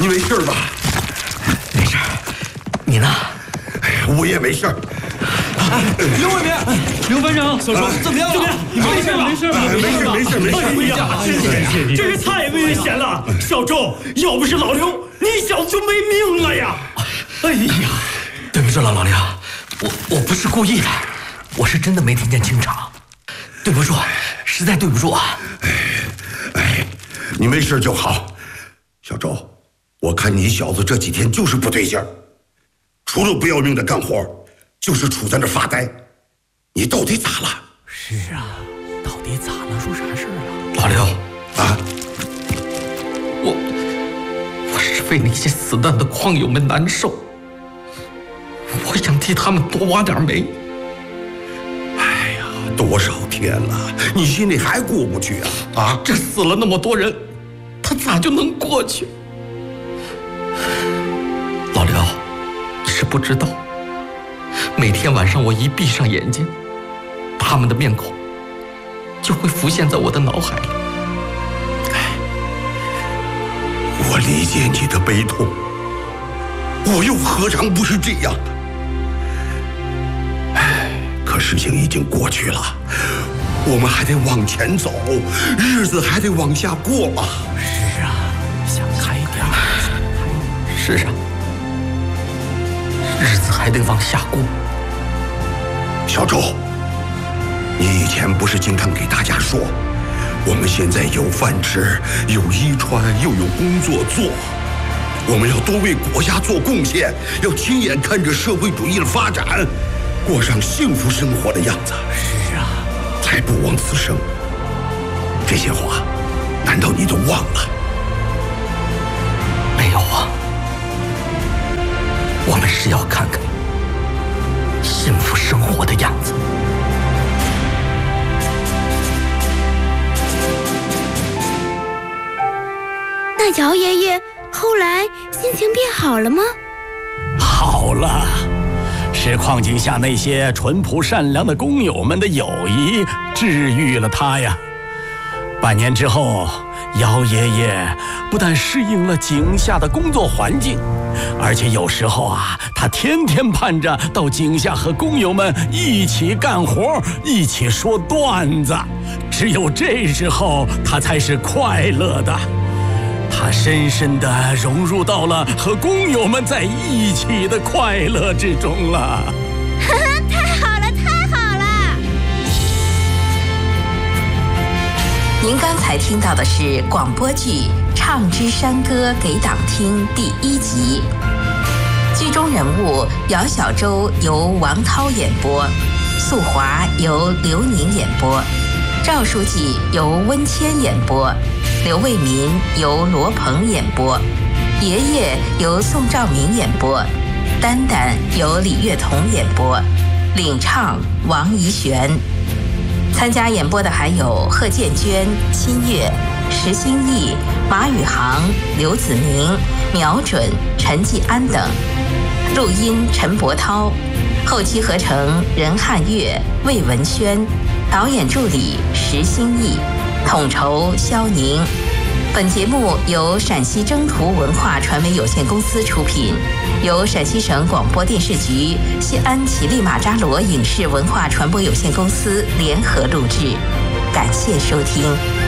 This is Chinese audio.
你没事吧？ 没事。你呢？ 我也没事。 刘伟民，刘班长，小周怎么样了？你没事吧？ 没事。 哎呀，真是太危险了！小周，要不是老刘，你小子就没命了呀！哎呀， 对不住了，老刘，我不是故意的，我是真的没听见清场，对不住，实在对不住啊！ 你没事就好。小周，我看你小子这几天就是不对劲儿，除了不要命的干活，就是杵在那发呆。你到底咋了？ 是啊，到底咋了？出啥事了？ 老刘啊， 我是为那些死难的矿友们难受，我想替他们多挖点煤。 哎呀，多少天了，你心里还过不去啊？ 这死了那么多人，他咋就能过去？老刘，你是不知道，每天晚上我一闭上眼睛，他们的面孔就会浮现在我的脑海里。 我理解你的悲痛，我又何尝不是这样的？可事情已经过去了，我们还得往前走，日子还得往下过嘛。 是啊，想开点。 是啊，日子还得往下过。 小周，你以前不是经常给大家说，我们现在有饭吃，有衣穿，又有工作做，我们要多为国家做贡献，要亲眼看着社会主义的发展，过上幸福生活的样子。 是啊， 才不枉此生。这些话，难道你都忘了？ 没有啊，我们是要看看幸福生活的样子。 那姚爷爷后来心情变好了吗？ 好了，是矿井下那些淳朴善良的工友们的友谊治愈了他呀。半年之后，姚爷爷不但适应了井下的工作环境，而且有时候啊，他天天盼着到井下和工友们一起干活，一起说段子。只有这时候，他才是快乐的。他深深地融入到了和工友们在一起的快乐之中了。 太好了，太好了！ 您刚才听到的是广播剧《唱支山歌给党听》第1集，剧中人物姚小洲由王涛演播，素华由刘宁演播，赵书记由温谦演播，刘卫民由罗鹏演播，爷爷由宋兆民演播，丹丹由李月彤演播，领唱王怡璇。参加演播的还有贺建娟、新月、石兴义、马宇航、刘子明、苗准、陈继安等。录音陈伯涛，后期合成任汉月、魏文轩，导演助理石兴义，统筹肖宁。本节目由陕西征途文化传媒有限公司出品，由陕西省广播电视局西安奇力马扎罗影视文化传播有限公司联合录制，感谢收听。